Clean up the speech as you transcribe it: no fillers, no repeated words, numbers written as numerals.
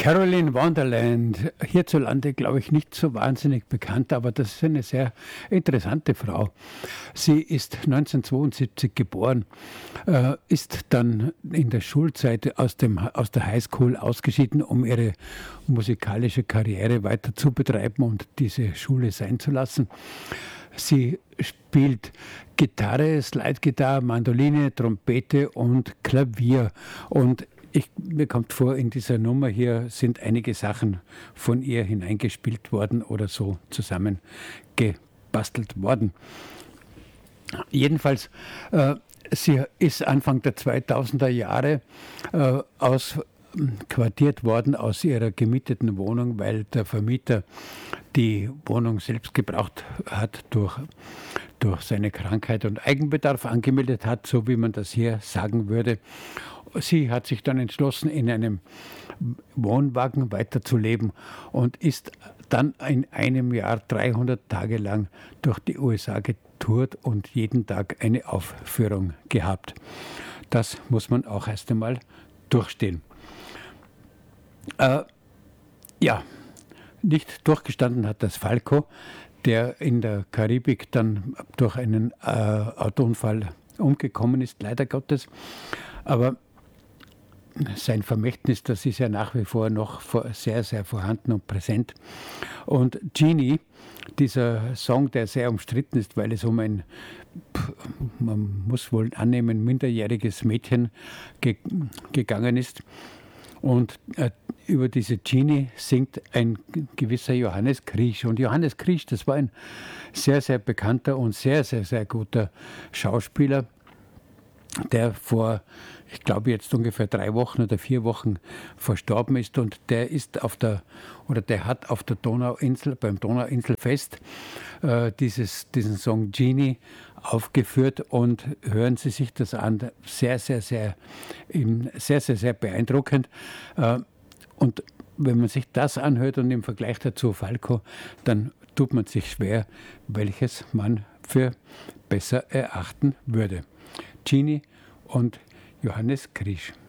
Caroline Wonderland, hierzulande glaube ich nicht so wahnsinnig bekannt, aber das ist eine sehr interessante Frau. Sie ist 1972 geboren, ist dann in der Schulzeit aus der Highschool ausgeschieden, um ihre musikalische Karriere weiter zu betreiben und diese Schule sein zu lassen. Sie spielt Gitarre, Slide-Gitarre, Mandoline, Trompete und Klavier. Und mir kommt vor, in dieser Nummer hier sind einige Sachen von ihr hineingespielt worden oder so zusammengebastelt worden. Jedenfalls, sie ist Anfang der 2000er Jahre ausquartiert worden aus ihrer gemieteten Wohnung, weil der Vermieter die Wohnung selbst gebraucht hat, durch seine Krankheit und Eigenbedarf angemeldet hat, so wie man das hier sagen würde. Sie hat sich dann entschlossen, in einem Wohnwagen weiterzuleben und ist dann in einem Jahr 300 Tage lang durch die USA getourt und jeden Tag eine Aufführung gehabt. Das muss man auch erst einmal durchstehen. Nicht durchgestanden hat das Falco, der in der Karibik dann durch einen Autounfall umgekommen ist, leider Gottes. Aber sein Vermächtnis, das ist ja nach wie vor noch sehr, sehr vorhanden und präsent. Und Genie, dieser Song, der sehr umstritten ist, weil es um ein, man muss wohl annehmen, minderjähriges Mädchen gegangen ist. Und über diese Genie singt ein gewisser Johannes Krisch. Und Johannes Krisch, das war ein sehr, sehr bekannter und sehr, sehr, sehr guter Schauspieler, der vor, ich glaube jetzt ungefähr 3 Wochen oder 4 Wochen verstorben ist, und der hat auf der Donauinsel, beim Donauinselfest, diesen Song Genie aufgeführt, und hören Sie sich das an, sehr, sehr, sehr, sehr, sehr, sehr beeindruckend. Und wenn man sich das anhört und im Vergleich dazu Falco, dann tut man sich schwer, welches man für besser erachten würde. Genie und Johannes Krisch.